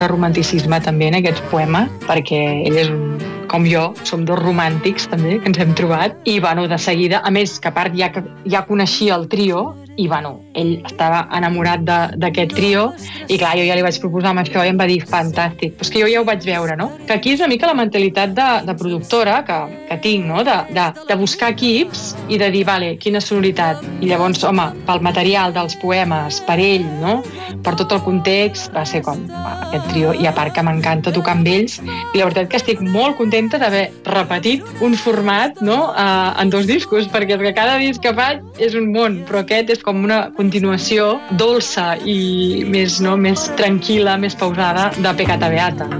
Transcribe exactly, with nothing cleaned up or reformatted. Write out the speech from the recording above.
romanticisme també en aquests poemes, perquè ell és un, com jo, som dos romàntics també, que ens hem trobat, i bueno, de seguida, a més, que a part ja, ja coneixia el trio, i bueno, ell estava enamorat d'aquest trio, i clar, jo ja li vaig proposar amb això i em va dir fantàstic, però és que jo ja ho vaig veure, no? Que aquí és una mica la mentalitat de, de productora que, que tinc, no? De, de, de buscar equips i de dir, vale, quina sonoritat, i llavors, home, pel material dels poemes, per ell, no? Per tot el context, va ser com aquest trio, i a part que m'encanta tocar amb ells, i la veritat que estic molt contenta d'haver repetit un format, no?, uh, en dos discos, perquè és que cada disc que faig és un món, però aquest és com una continuació dolça i més, no, més tranquil·la, més pausada de Peccata Beata.